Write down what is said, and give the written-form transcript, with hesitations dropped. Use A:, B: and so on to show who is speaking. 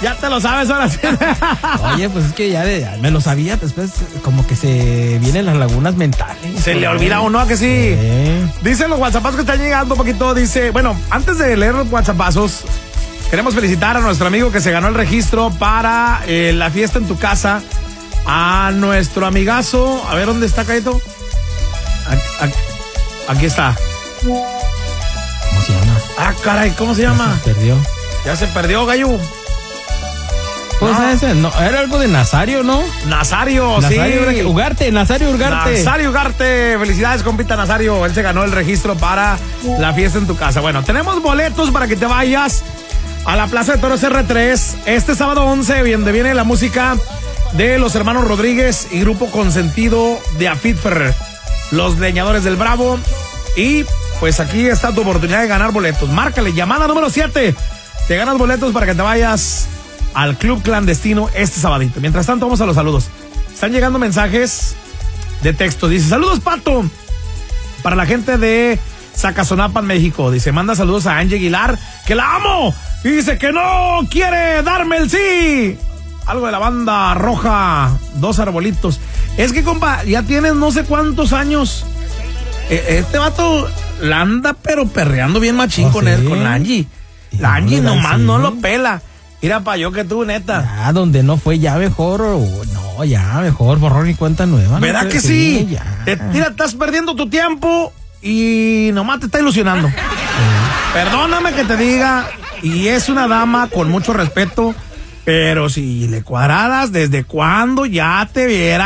A: Ya te lo sabes ahora sí.
B: Oye, pues es que ya me lo sabía, después como que se vienen las lagunas mentales.
A: Se le olvida a uno, ¿a que sí? Dicen los WhatsAppazos que están llegando un poquito, dice, bueno, antes de leer los WhatsAppazos, queremos felicitar a nuestro amigo que se ganó el registro para la fiesta en tu casa, a nuestro amigazo, a ver, ¿dónde está, Caito? Aquí está.
B: ¿Cómo se llama?
A: Ah, caray, ¿cómo se llama?
B: Se perdió.
A: Ya se perdió, gallo.
B: Pues ese, no, era algo de Nazario, ¿no?
A: Nazario,
B: sí. Nazario Ugarte.
A: Felicidades, compita Nazario. Él se ganó el registro para la fiesta en tu casa. Bueno, tenemos boletos para que te vayas a la Plaza de Toros R3 este sábado 11, donde viene la música de los hermanos Rodríguez y Grupo Consentido de Afid Ferrer, los leñadores del Bravo. Y pues aquí está tu oportunidad de ganar boletos. Márcale, llamada número 7. Te ganas boletos para que te vayas al Club Clandestino este sabadito. Mientras tanto, vamos a los saludos. Están llegando mensajes de texto. Dice, saludos, Pato. Para la gente de Zacazonapan, México. Dice, manda saludos a Angie Aguilar, que la amo. Y dice que no quiere darme el sí. Algo de la banda roja. 2 arbolitos. Es que, compa, ya tienes no sé cuántos años. Este vato la anda pero perreando bien machín con Angie. La Angie nomás no lo pela. Mira pa' yo que tú, neta.
B: Ya, donde no fue, ya mejor. No, ya mejor, borrón y cuenta nueva.
A: ¿Verdad
B: no
A: que sí? Mira, estás perdiendo tu tiempo y nomás te está ilusionando. Perdóname que te diga, y es una dama con mucho respeto, pero si le cuadraras, ¿desde cuándo ya te viera?